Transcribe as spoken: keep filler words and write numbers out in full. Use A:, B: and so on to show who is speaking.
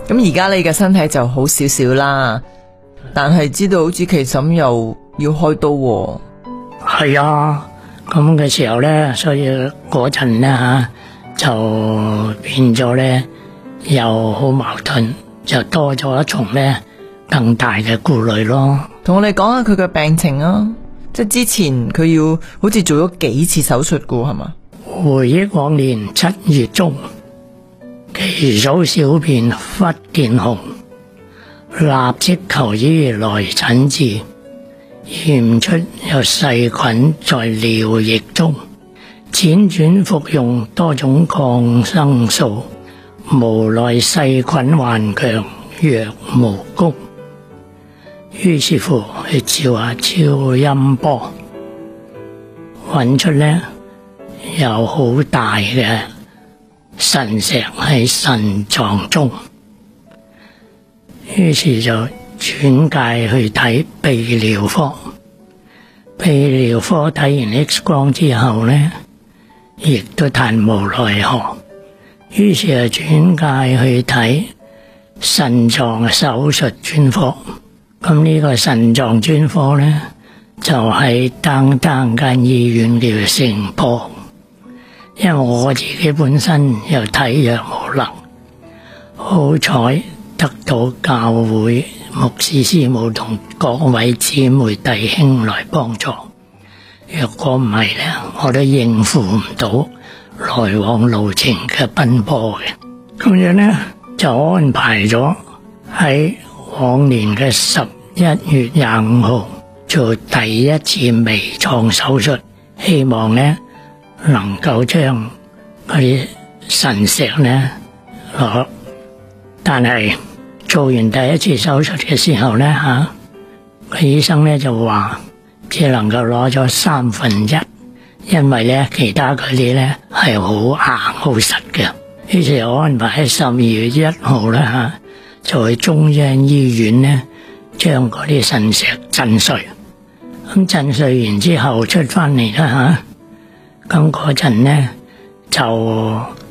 A: 咁而家你嘅身體就好少少啦，但係知道好似其嬸又要開刀喎。
B: 係啊，咁嘅時候咧，所以嗰陣咧吓就變咗咧又好矛盾，就多咗一重咧更大嘅顧慮咯。
A: 同我哋講下佢嘅病情啊，即係之前佢要好似做咗幾次手術噶係嘛？
B: 回憶往年七月中，奇數小便忽見紅，立即求醫來診治，驗出有細菌在尿液中，輾轉服用多種抗生素，無奈細菌頑強，藥無功。於是乎去照下超音波，揾出呢有好大嘅腎石喺腎臟中，於是就轉介去睇泌尿科。泌尿科睇完 X 光之後呢，亦都嘆無奈何，於是就轉介去睇腎臟手術專科。咁呢個腎臟專科呢，就喺單單間醫院叫成波。因為我自己本身又體弱無能，好彩得到教會牧師師母同各位姊妹弟兄來幫助。若果唔係呢，我都應付唔到來往路程嘅奔波嘅。咁樣呢，就安排咗喺往年嘅十一月廿五號做第一次微創手術，希望呢能夠將嗰啲腎石呢攞。但係做完第一次手術嘅時候呢吓，個醫生呢就話只能夠攞咗三分一，因為呢其他嗰啲呢係好硬好實嘅。於是我安排喺十二月一號呢吓，就去中央醫院呢將嗰啲腎石震碎。咁震碎完之後出翻嚟啦吓，咁嗰陣呢就